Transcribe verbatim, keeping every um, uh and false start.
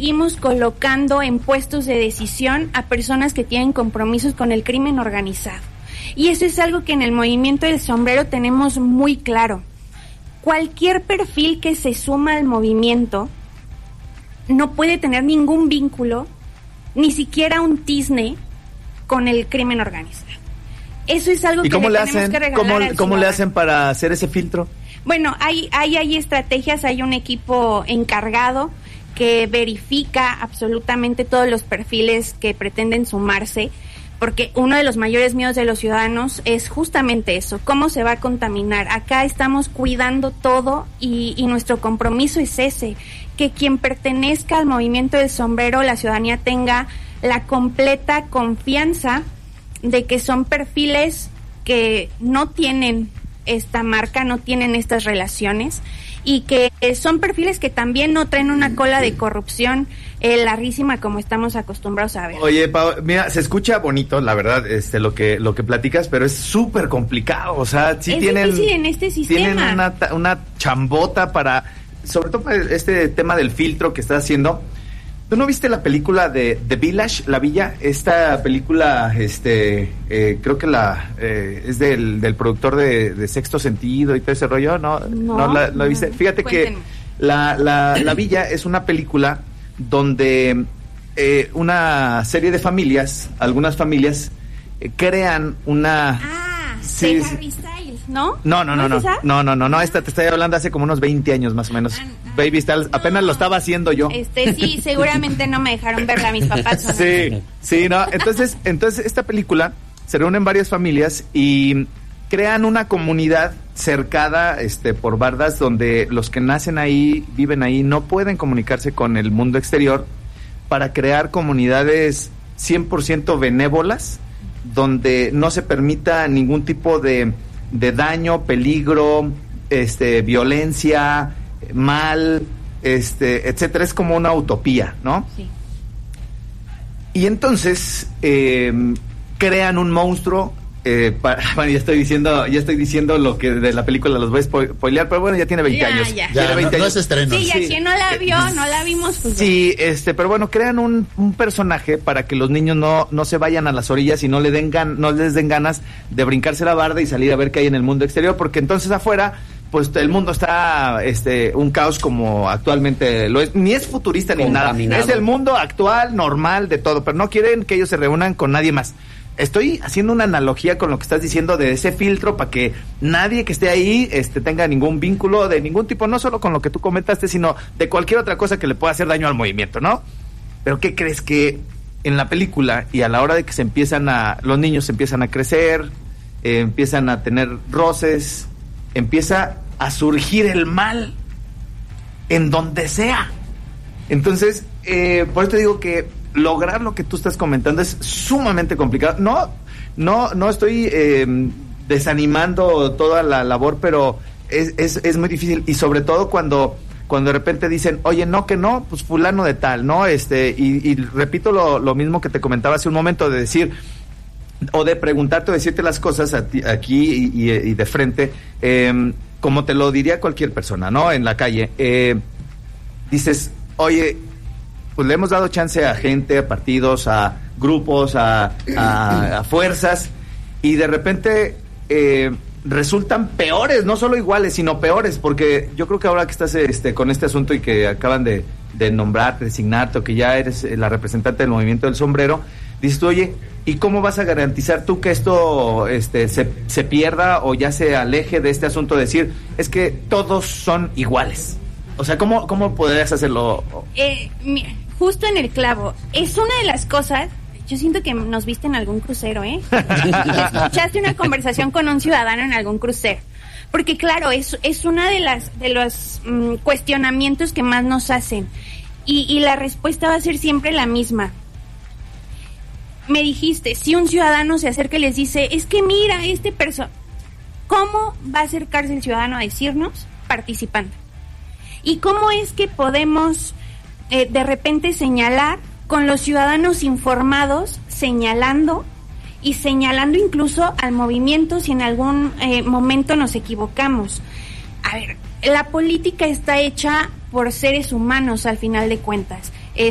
seguimos colocando en puestos de decisión a personas que tienen compromisos con el crimen organizado. Y eso es algo que en el movimiento del sombrero tenemos muy claro. Cualquier perfil que se suma al movimiento no puede tener ningún vínculo, ni siquiera un tizne, con el crimen organizado. Eso es algo que le tenemos hacen? que regalar ¿Cómo, al ¿Cómo le hacen para hacer ese filtro? Bueno, hay, hay, hay estrategias, hay un equipo encargado que verifica absolutamente todos los perfiles que pretenden sumarse, porque uno de los mayores miedos de los ciudadanos es justamente eso, cómo se va a contaminar. Acá estamos cuidando todo y, y nuestro compromiso es ese, que quien pertenezca al movimiento del sombrero, la ciudadanía tenga la completa confianza de que son perfiles que no tienen esta marca, no tienen estas relaciones y que son perfiles que también no traen una cola de corrupción eh, larguísima como estamos acostumbrados a ver. Oye, Pau, mira, se escucha bonito, la verdad, este, lo que lo que platicas, pero es súper complicado, o sea, sí es tienen, difícil en este sistema. Tienen una, una chambota para, sobre todo para este tema del filtro que estás haciendo. ¿Tú no viste la película de The Village, La Villa? Esta película, este, eh, creo que la es del, del productor de, de Sexto Sentido y todo ese rollo, ¿no? No, ¿No la, la viste? No. Fíjate Cuéntenme. que la, la, la Villa es una película donde eh, una serie de familias, algunas familias, eh, crean una... Ah, sí, de Harry Styles, ¿no? No, no, no, no, ¿Es esa? no, no, no, no, esta te estoy hablando hace como unos veinte años más o menos. Ah, ah, Baby Styles, no. apenas lo estaba haciendo yo. Este, sí, seguramente no me dejaron verla mis papás. ¿No? Sí, sí, no, entonces, entonces esta película se reúnen varias familias y crean una comunidad cercada, este, por bardas donde los que nacen ahí, viven ahí, no pueden comunicarse con el mundo exterior para crear comunidades cien por ciento benévolas, donde no se permita ningún tipo de, de daño, peligro, este, violencia, mal, este, etcétera. Es como una utopía, ¿no? Sí. Y entonces eh, crean un monstruo. Eh, para, bueno, ya estoy diciendo, ya estoy diciendo lo que de la película los voy a spoilear, pero bueno, ya tiene veinte Ya, años. ya. Tiene Ya, veinte no, no años. es estreno. Sí, ya Sí. quien no la vio, no la vimos. Pues Sí, este, pero bueno, crean un, un personaje para que los niños no, no se vayan a las orillas y no le den gan, no les den ganas de brincarse la barda y salir a ver qué hay en el mundo exterior, porque entonces afuera, pues el mundo está, este, un caos como actualmente lo es, ni es futurista ni nada, es el mundo actual, normal, de todo, pero no quieren que ellos se reúnan con nadie más. Estoy haciendo una analogía con lo que estás diciendo de ese filtro para que nadie que esté ahí este, tenga ningún vínculo de ningún tipo, no solo con lo que tú comentaste, sino de cualquier otra cosa que le pueda hacer daño al movimiento, ¿no? Pero ¿qué crees? Que en la película y a la hora de que se empiezan a, los niños empiezan a crecer, eh, empiezan a tener roces, empieza a surgir el mal en donde sea. Entonces, eh, por eso te digo que lograr lo que tú estás comentando es sumamente complicado. No, no, no estoy eh, desanimando toda la labor, pero es, es, es muy difícil, y sobre todo cuando, cuando de repente dicen, oye, no, que no, pues fulano de tal, ¿no? Este, y, y repito lo, lo mismo que te comentaba hace un momento, de decir, o de preguntarte o decirte las cosas a ti, aquí y, y, y de frente, eh, como te lo diría cualquier persona, ¿no? En la calle, eh, dices, oye, pues le hemos dado chance a gente, a partidos, a grupos, a, a, a fuerzas, y de repente eh, resultan peores, no solo iguales, sino peores, porque yo creo que ahora que estás este, con este asunto y que acaban de, de nombrarte, designarte, o que ya eres la representante del movimiento del sombrero, dices tú, oye, ¿y cómo vas a garantizar tú que esto este, se, se pierda o ya se aleje de este asunto de decir, es que todos son iguales? O sea, ¿cómo, cómo podrías hacerlo? Eh, mira, justo en el clavo. Es una de las cosas. Yo siento que nos viste en algún crucero, ¿eh? Escuchaste una conversación con un ciudadano en algún crucero. Porque claro, es, es una de las de los mm, cuestionamientos que más nos hacen. Y, y la respuesta va a ser siempre la misma. Me dijiste, si un ciudadano se acerca y les dice, es que mira, este persona, ¿cómo va a acercarse el ciudadano a decirnos? Participando. ¿Y cómo es que podemos eh, de repente señalar con los ciudadanos informados, señalando y señalando incluso al movimiento si en algún eh, momento nos equivocamos? A ver, la política está hecha por seres humanos al final de cuentas.